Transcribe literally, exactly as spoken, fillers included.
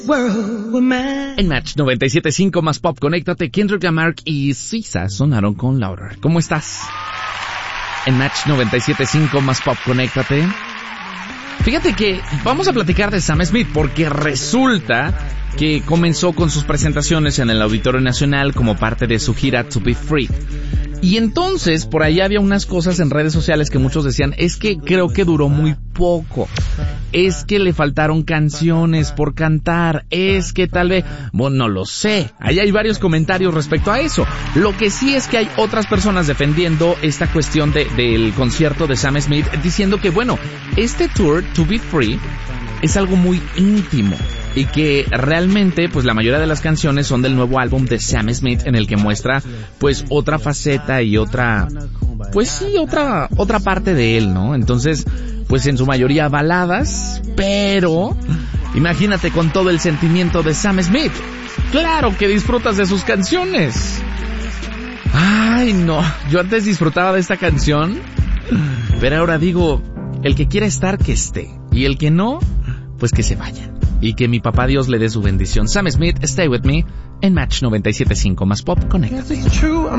En Match noventa y siete punto cinco más pop, conéctate. Kendrick Lamar y S Z A sonaron con Louder. ¿Cómo estás? En Match noventa y siete punto cinco más pop, conéctate. Fíjate que vamos a platicar de Sam Smith porque resulta que comenzó con sus presentaciones en el Auditorio Nacional como parte de su gira To Be Free. Y entonces, por ahí había unas cosas en redes sociales que muchos decían, es que creo que duró muy poco, es que le faltaron canciones por cantar, es que tal vez, bueno, no lo sé. Ahí hay varios comentarios respecto a eso. Lo que sí es que hay otras personas defendiendo esta cuestión de, del concierto de Sam Smith, diciendo que, bueno, este tour, To Be Free, es algo muy íntimo. Y que realmente, pues la mayoría de las canciones son del nuevo álbum de Sam Smith, en el que muestra, pues, otra faceta y otra, pues sí, otra, otra parte de él, ¿no? Entonces, pues en su mayoría baladas, pero, imagínate con todo el sentimiento de Sam Smith. ¡Claro que disfrutas de sus canciones! Ay, no, yo antes disfrutaba de esta canción, pero ahora digo, el que quiera estar, que esté, y el que no, pues que se vaya. Y que mi papá Dios le dé su bendición. Sam Smith, Stay With Me, en Match noventa y siete punto cinco más pop, conéctate.